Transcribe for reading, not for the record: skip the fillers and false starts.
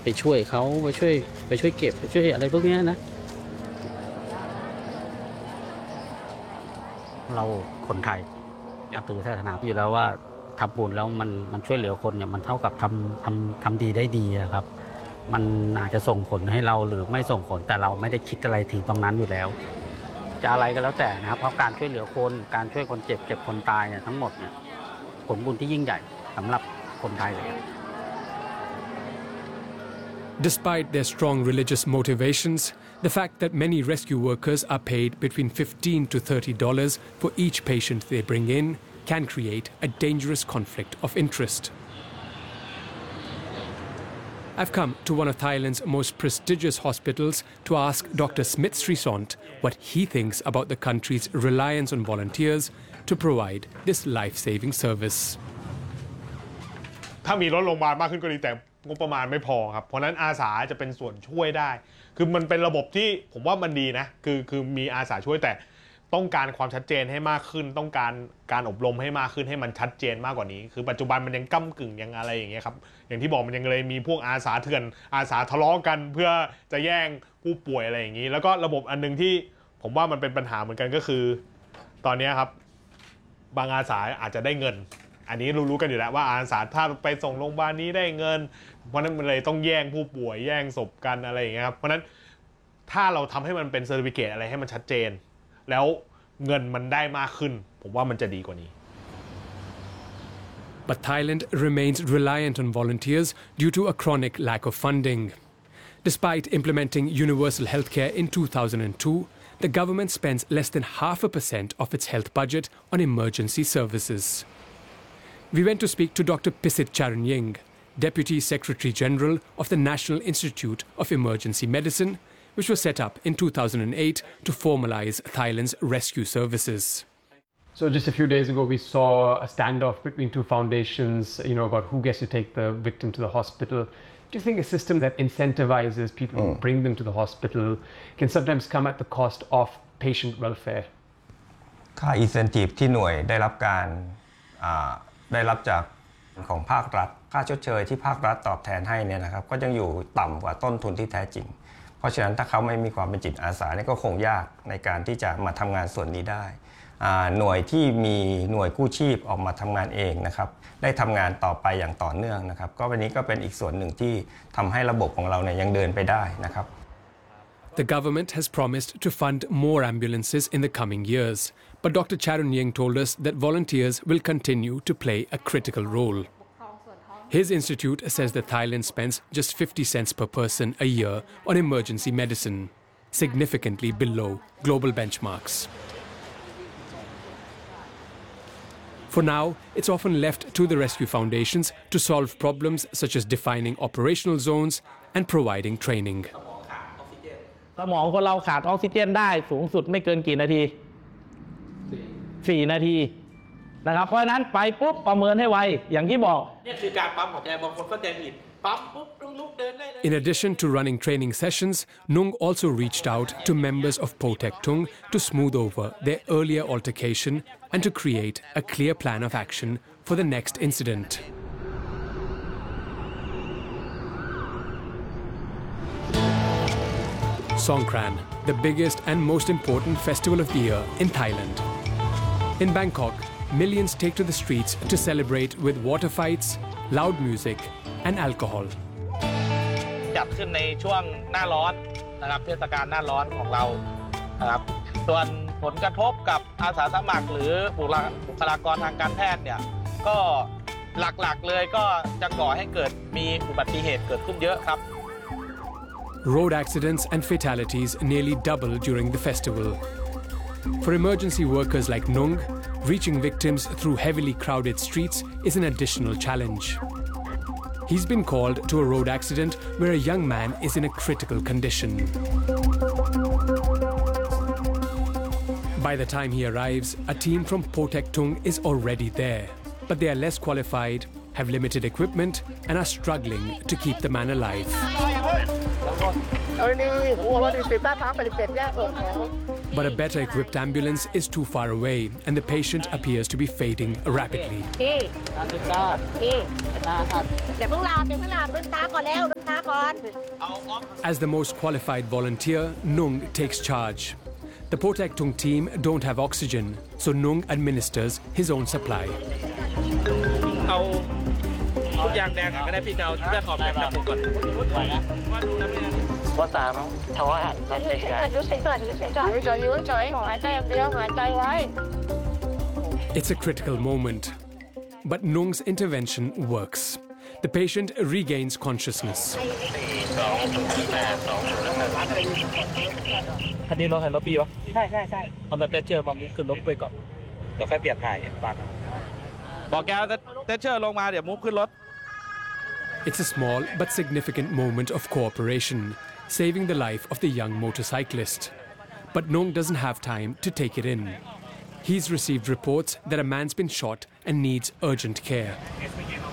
ไปช่วยเขาไปช่วยเก็บไปช่วยอะไรพวกนี้นะเราคนไทยนับถือศาสนาอยู่แล้วว่าทำบุญแล้วมันช่วยเหลือคนเนี่ยมันเท่ากับทำดีได้ดีครับมันอาจจะส่งผลให้เราหรือไม่ส่งผลแต่เราไม่ได้คิดอะไรถึงตรงนั้นอยู่แล้วจะอะไรก็แล้วแต่นะครับเพราะการช่วยเหลือคนการช่วยคนเจ็บคนตายเนี่ยทั้งหมดเนี่ยผลบุญที่ยิ่งใหญ่สำหรับคนไทยเลย Despite their strong religious motivations, the fact that many rescue workers are paid between $15 to $30 for each patient they bring in can create a dangerous conflict of interest. I've come to one of Thailand's most prestigious hospitals to ask Dr. Smith Srisont what he thinks about the country's reliance on volunteers to provide this life-saving service. ถ้ามีรถโรงพยาบาลมากขึ้นก็ดีแต่งบประมาณไม่พอครับเพราะนั้นอาสาจะเป็นส่วนช่วยได้คือมันเป็นระบบที่ผมว่ามันดีนะคือมีอาสาช่วยแต่ต้องการความชัดเจนให้มากขึ้นต้องการอบรมให้มากขึ้นให้มันชัดเจนมากกว่านี้คือปัจจุบันมันยังก้ำกึ่งยังอะไรอย่างเงี้ยครับอย่างที่บอกมันยังเลยมีพวกอาสาเถื่อนอาสาทะเลาะกันเพื่อจะแย่งผู้ป่วยอะไรอย่างนี้แล้วก็ระบบอันนึงที่ผมว่ามันเป็นปัญหาเหมือนกันก็คือตอนนี้ครับบางอาสาอาจจะได้เงินอันนี้รู้กันอยู่แล้วว่าอาสาถ้าไปส่งโรงพยาบาลนี้ได้เงินเพราะนั้นมันเลยต้องแย่งผู้ป่วยแย่งศพกันอะไรอย่างเงี้ยครับเพราะนั้นถ้าเราทำให้มันเป็นเซอร์ติฟิเคตอะไรให้มันชัดเจนแล้วเงินมันได้มากขึ้นผมว่ามันจะดีกว่านี้ But Thailand remains reliant on volunteers due to a chronic lack of funding. Despite implementing universal healthcare in 2002, the government spends less than 0.5% of its health budget on emergency services. We went to speak to Dr. Pisit Charanying, Deputy Secretary General of the National Institute of Emergency Medicine, which was set up in 2008 to formalize Thailand's rescue services. So just a few days ago, we saw a standoff between two foundations, about who gets to take the victim to the hospital. Do you think a system that incentivizes people to bring them to the hospital can sometimes come at the cost of patient welfare? ค่า incentive ที่หน่วยได้รับจากของภาครัฐค่าชดเชยที่ภาครัฐตอบแทนให้เนี่ยนะครับก็ยังอยู่ต่ำกว่าต้นทุนที่แท้จริงเพราะฉะนั้นถ้าเขาไม่มีความเป็นจิตอาสาเนี่ยก็คงยากในการที่จะมาทำงานส่วนนี้ได้หน่วยที่มีหน่วยกู้ชีพออกมาทำงานเองนะครับได้ทำงานต่อไปอย่างต่อเนื่องนะครับก็วันนี้ก็เป็นอีกส่วนหนึ่งที่ทำให้ระบบของเราเนี่ยยังเดินไปได้นะครับ The government has promised to fund more ambulances in the coming years, but Dr. Charanying told us that volunteers will continue to play a critical role. His institute says that Thailand spends just 50 cents per person a year on emergency medicine, significantly below global benchmarks. For now, it's often left to the rescue foundations to solve problems such as defining operational zones and providing training. สมองคนเราขาดออกซิเจนได้สูงสุดไม่เกินกี่นาที4 นาทีนะครับเพราะฉะนั้นไปปุ๊บประเมินให้ไวอย่างที่บอกนี่คือการปั๊มหัวใจบางคนเข้าใจผิดปั๊มปุ๊บลุกเดินได้เลย In addition to running training sessions, Nung also reached out to members of Potek Tung to smooth over their earlier altercation and to create a clear plan of action for the next incident. Songkran, the biggest and most important festival of the year in Thailand. In Bangkok, millions take to the streets to celebrate with water fights, loud music, and alcohol. จัดขึ้นในช่วงหน้าร้อนนะครับเทศกาลหน้าร้อนของเรานะครับส่วนผลกระทบกับอาสาสมัครหรือบุคลากรทางการแพทย์เนี่ยก็หลักๆเลยก็จะก่อให้เกิดมีอุบัติเหตุเกิดขึ้นเยอะครับ Road accidents and fatalities nearly double during the festival. For emergency workers like Nung, reaching victims through heavily crowded streets is an additional challenge. He's been called to a road accident where a young man is in a critical condition. By the time he arrives, a team from Potek Tung is already there, but they are less qualified have limited equipment and are struggling to keep the man alive. But a better equipped ambulance is too far away and the patient appears to be fading rapidly. As the most qualified volunteer, Nung takes charge. The Potek Tung team don't have oxygen, so Nung administers his own supply. เอาทุกอย่างแดงก็ได้พี่เจ้าเลือดออกจากจมูกก่อนไหวนะว่าตามทว่าตัดใจกัน It's a critical moment, but Nung's intervention works. The patient regains consciousness. คันนี้รถไฮรถปีวะใช่เอาแบบเตเชอร์มามุกขึ้นรถไปก่อนเดี๋ยวค่อยเปลี่ยนถ่ายปากบอกแกเตเชอร์ลงมาเดี๋ยวมุกขึ้นรถ It's a small but significant moment of cooperation, saving the life of the young motorcyclist. But Nung doesn't have time to take it in. He's received reports that a man's been shot and needs urgent care.